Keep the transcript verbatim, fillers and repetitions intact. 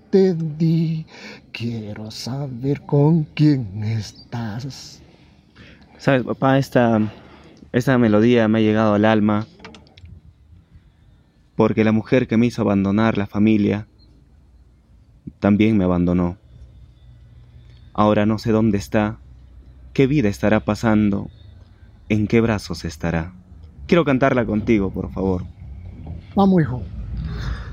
te di. Quiero saber con quién estás. Sabes, papá, esta, esta melodía me ha llegado al alma porque la mujer que me hizo abandonar la familia también me abandonó. Ahora no sé dónde está, qué vida estará pasando, en qué brazos estará. Quiero cantarla contigo, por favor. Vamos, hijo.